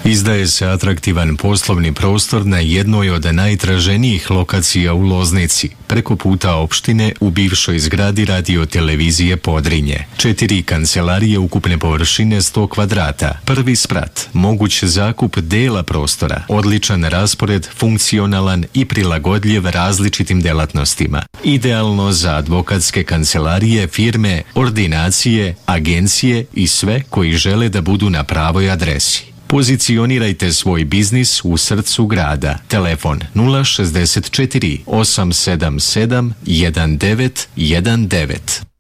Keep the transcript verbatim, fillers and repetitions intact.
Izdaje se atraktivan poslovni prostor na jednoj od najtraženijih lokacija u Loznici, preko puta opštine u bivšoj zgradi radio-televizije Podrinje. Četiri kancelarije ukupne površine sto kvadrata, prvi sprat, moguć zakup dela prostora, odličan raspored, funkcionalan i prilagodljiv različitim delatnostima. Idealno za advokatske kancelarije, firme, ordinacije, agencije i sve koji žele da budu na pravoj adresi. Pozicionirajte svoj biznis u srcu grada. Telefon nula šezdeset četiri osam sedam sedam jedan devet jedan devet.